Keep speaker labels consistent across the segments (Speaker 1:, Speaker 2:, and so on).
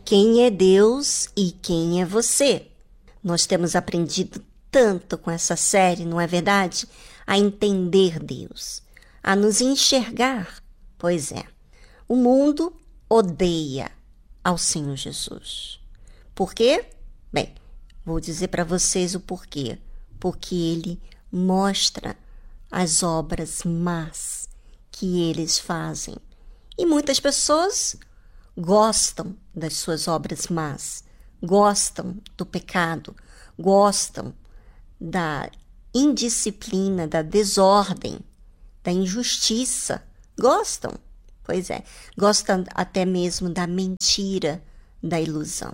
Speaker 1: quem é Deus e quem é você. Nós temos aprendido tanto com essa série, não é verdade? A entender Deus, a nos enxergar. Pois é, o mundo odeia ao Senhor Jesus. Por quê? Bem, vou dizer para vocês o porquê. Porque ele mostra as obras más que eles fazem. E muitas pessoas gostam das suas obras más, gostam do pecado, gostam da indisciplina, da desordem, da injustiça. Gostam, pois é, gostam até mesmo da mentira, da ilusão.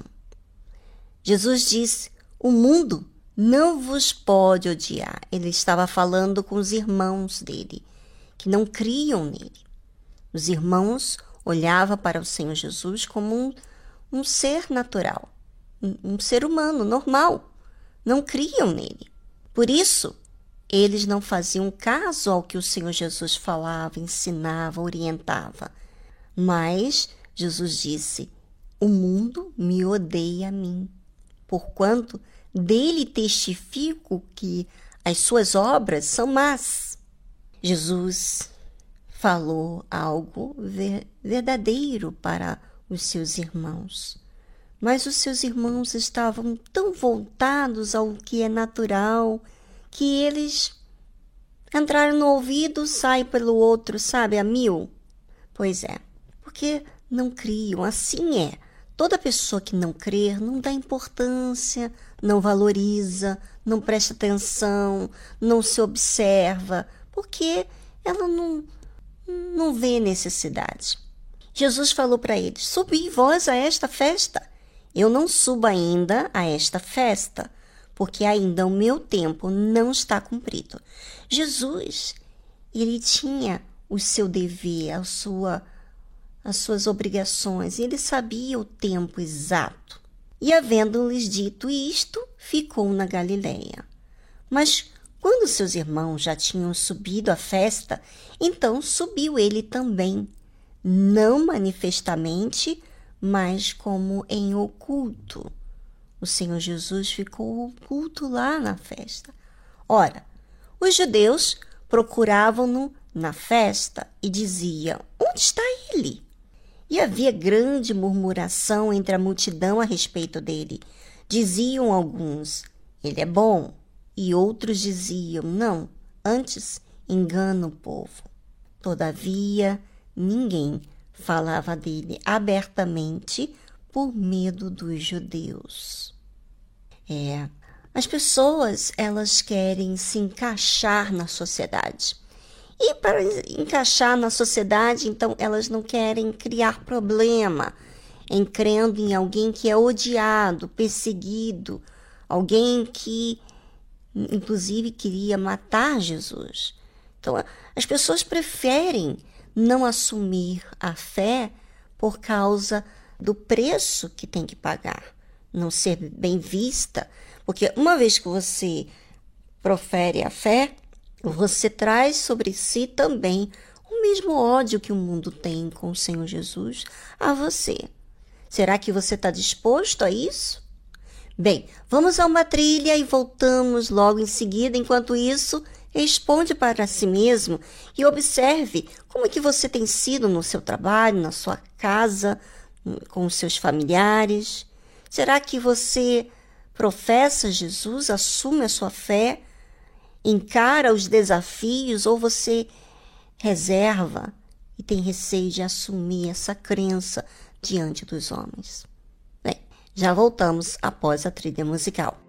Speaker 1: Jesus disse, o mundo não vos pode odiar. Ele estava falando com os irmãos dele, que não criam nele. Os irmãos olhavam para o Senhor Jesus como um ser natural, um ser humano, normal. Não criam nele. Por isso, eles não faziam caso ao que o Senhor Jesus falava, ensinava, orientava. Mas Jesus disse, o mundo me odeia a mim, porquanto dele testifico que as suas obras são más. Jesus falou algo verdadeiro para os seus irmãos. Mas os seus irmãos estavam tão voltados ao que é natural, que eles entraram no ouvido, saem pelo outro, sabe, a mil. Pois é, porque não criam, assim é. Toda pessoa que não crê não dá importância, não valoriza, não presta atenção, não se observa, porque ela não vê necessidade. Jesus falou para eles, subi vós a esta festa. Eu não subo ainda a esta festa, porque ainda o meu tempo não está cumprido. Jesus, ele tinha o seu dever, as suas obrigações, ele sabia o tempo exato. E havendo-lhes dito isto, ficou na Galileia. Mas quando seus irmãos já tinham subido à festa, então subiu ele também, não manifestamente, mas como em oculto. O Senhor Jesus ficou oculto lá na festa. Ora, os judeus procuravam-no na festa e diziam, onde está ele? E havia grande murmuração entre a multidão a respeito dele. Diziam alguns, ele é bom, e outros diziam, não, antes engana o povo. Todavia, ninguém falava dele abertamente por medo dos judeus. As pessoas, elas querem se encaixar na sociedade. E para encaixar na sociedade, então, elas não querem criar problema, crendo em alguém que é odiado, perseguido, alguém que, inclusive, queria matar Jesus. Então, as pessoas preferem não assumir a fé por causa do preço que tem que pagar, não ser bem vista, porque uma vez que você profere a fé, você traz sobre si também o mesmo ódio que o mundo tem com o Senhor Jesus a você. Será que você está disposto a isso? Bem, vamos a uma trilha e voltamos logo em seguida. Enquanto isso, responde para si mesmo e observe como é que você tem sido no seu trabalho, na sua casa, com os seus familiares. Será que você professa Jesus, assume a sua fé, encara os desafios, ou você reserva e tem receio de assumir essa crença diante dos homens? Bem, já voltamos após a trilha musical.